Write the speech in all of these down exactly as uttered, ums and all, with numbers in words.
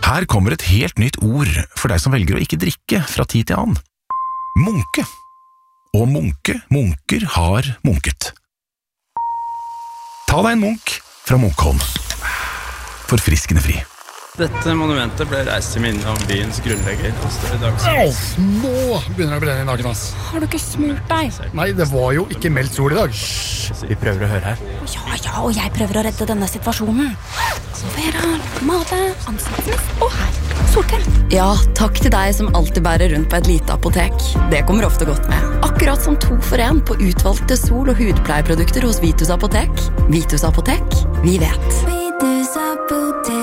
Her kommer et helt nytt ord for deg som velger å ikke drikke fra tid til annen. Munke. Og munke, munker har munket. Ta deg en munk fra Munkholm. Forfriskende fri. Dette monumentet ble reist til minne om byens grunnlegger. Au, nå begynner det å brenne i naken, ass. Har du ikke smurt deg? Nei, det var jo ikke meldt sol i dag. Vi prøver å høre her. Ja, ja, og jeg prøver å redde denne situasjonen. Vera, male, ansiktsmist og her. Solkrem. Ja, takk til deg som alltid bærer rundt på et lite apotek. Det kommer ofte godt med. Akkurat som to for en på utvalgte sol- og hudpleieprodukter hos Vitus Apotek. Vitus Apotek, vi vet. Vitus Apotek.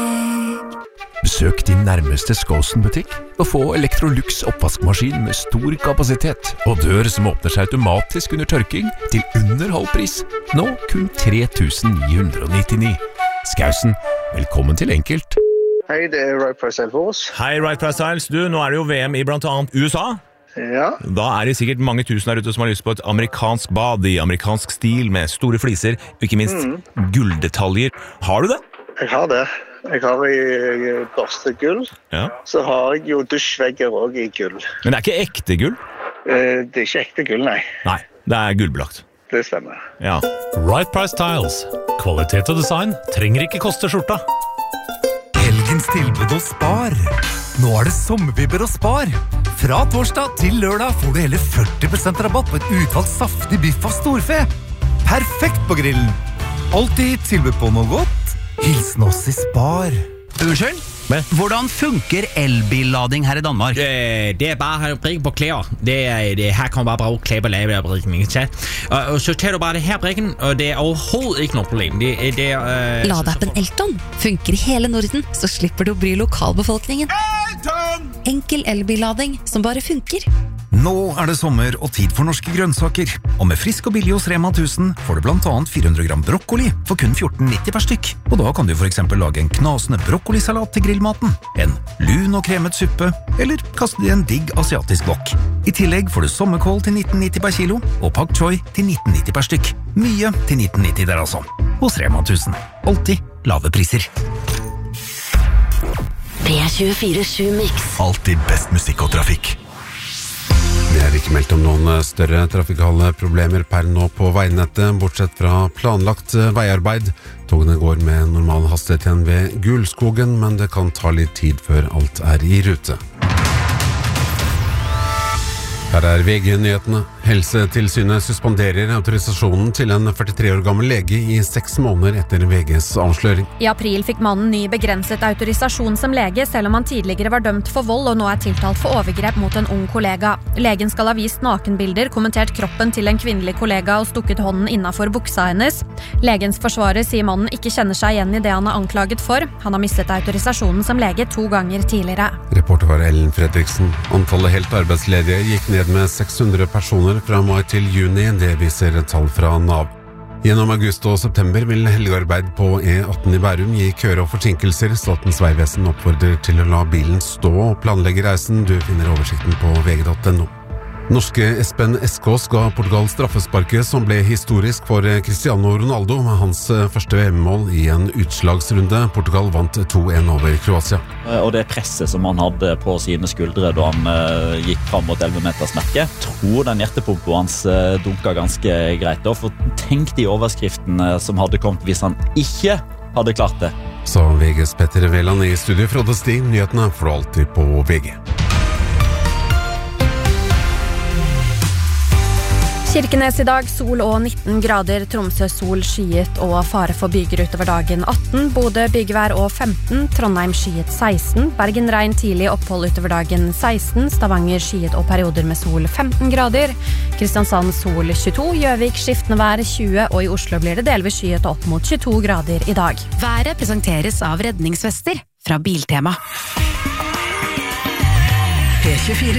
Besøk din nærmeste Skåsen-butikk og få Electrolux oppvaskmaskin med stor kapasitet og dør som åpner seg automatisk under tørking til under halv pris. Nå kun tre tusen ni hundre nittini. Skausen, velkommen til Enkelt. Hei, det er Right Price Styles. Hei, Right Price Styles. Du, nå er det jo V M i blant annet U S A. Ja. Da er det sikkert mange tusen der ute som har lyst på et amerikansk bad i amerikansk stil med store fliser, og ikke minst mm. gulldetaljer. Har du det? Jeg har det. Jeg har i børstegull. Ja. Så har jeg jo dusjvegger også i gull. Men det er ikke ekte gull? Eh, det er ikke ekte gull, nei. Nei, det er gullbelagt. Det stemmer. Ja. Right Price Tiles. Kvalitet og design trenger ikke koste skjorta. Helgens tilbud hos Spar. Nå er det sommervibber hos Spar. Fra torsdag til lørdag får du hele førti prosent rabatt på et utvalgt saftig biff av storfe. Perfekt på grillen. Alltid tilbud på noe godt. Hilsen oss i Spar. Unnskyld? Men? Hvordan funker elbillading her i Danmark? Det, det er bare å bruke på klær. Det, det, her kan man bare bruke klær på lavebrikken. Og, og så tar du bare det her brikken, og det er overhovedet ikke noe problem. Det, det, uh, Ladeappen Elton funker i hele Norden, så slipper du å bry lokalbefolkningen. Elton! Enkel elbillading som bare funker. Nå er det sommer og tid for norske grønnsaker. Og med frisk og billig hos Rema tusen får du blant annet fire hundre gram brokkoli for kun fjorten nitti per stykk. Og da kan du for eksempel lage en knasende brokkolisalat til grillmaten, en lun og kremet suppe, eller kaste det i en digg asiatisk wok. I tillegg får du sommerkål til nitten nitti per kilo, og pak choi til nitten nitti per stykk. Mye til nitten nitti der altså. Hos Rema tusen. Alltid lave priser. P tjuefire sju Mix. Alltid best musikk og trafikk. Det er ikke meldt om noen større trafikale problemer per nå på veinettet, bortsett fra planlagt veiarbeid. Togene går med normal hastighet igjen ved Gulskogen, men det kan ta litt tid før alt er i rute. Her er V G-nyhetene. Helsetilsynet suspenderer autorisasjonen til en førtitre år gammel lege i seks måneder etter V G's avsløring. I april fikk mannen ny begrenset autorisasjon som lege, selv om han tidligere var dømt for vold og nå er tiltalt for overgrep mot en ung kollega. Legen skal ha vist nakenbilder, kommentert kroppen til en kvinnelig kollega og stukket hånden innenfor buksa hennes. Legens forsvarer sier mannen ikke kjenner seg igjen i det han er anklaget for. Han har mistet autorisasjonen som lege to ganger tidligere. Reporter var Ellen Fredriksen. Antallet helt arbeidsledige gikk ned med seks hundre personer fra mai til juni, det viser tall fra Nav. Gjennom august og september vil helgearbeid på E atten i Bærum gi køer og forsinkelser. Statens vegvesen oppfordrer til å la bilen stå og planlegge reisen. Du finner oversikten på v g punktum no. Norske Espen Eskås ga Portugal straffesparket som ble historisk for Cristiano Ronaldo med hans første V M-mål i en utslagsrunde. Portugal vant to en over Kroatia. Og det presset som han hadde på sine skuldre da han uh, gikk fram mot elleve meters merke, tror den hjertepumpen hans uh, dunket ganske greit da, for tenk de overskriftene som hadde kommet hvis han ikke hadde klart det. Så V G's Petter Veland i studio. Frode Stig, nyhetene får du alltid på V G. Kirkenes i dag, sol og nitten grader, Tromsø sol skyet og fare for byger utover dagen atten, Bodø byggvær og femten, Trondheim skyet seksten, Bergen regn tidlig opphold utover dagen seksten, Stavanger skyet og perioder med sol femten grader, Kristiansand sol tjueto, Gjøvik skiftende vær tjue, og i Oslo blir det delvis skyet opp mot tjueto grader i dag. Været presenteres av redningsvester fra Biltema. P tjuefire